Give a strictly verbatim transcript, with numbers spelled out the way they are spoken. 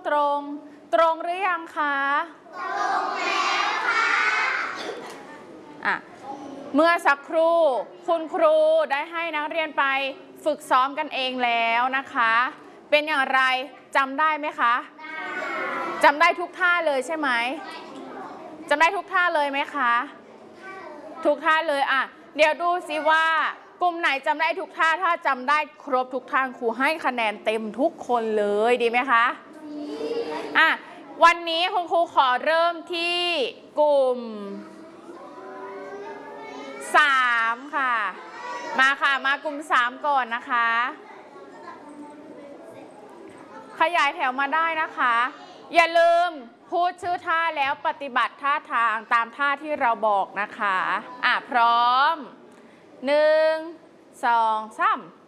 ตรงตรงหรือยังคะตรงแล้วค่ะอ่ะเมื่อสักครู่คุณครูได้ให้นักเรียนไปฝึกซ้อมกันเองแล้วนะคะเป็นอย่างไรจำได้ไหมคะจำได้ทุกท่าเลยใช่ไหมจำได้ทุกท่าเลยไหมคะทุกท่าเลยอ่ะเดี๋ยวดูสิว่ากลุ่มไหนจำได้ทุกท่าถ้าจำได้ครบทุกท่าครูให้คะแนนเต็มทุกคนเลยดีไหมคะอ่ะวันนี้คุณครูขอเริ่มที่กลุ่มสามค่ะมาค่ะมากลุ่มสามก่อนนะคะขยายแถวมาได้นะคะอย่าลืมพูดชื่อท่าแล้วปฏิบัติท่าทางตามท่าที่เราบอกนะคะอ่ะพร้อมหนึ่งสองสาม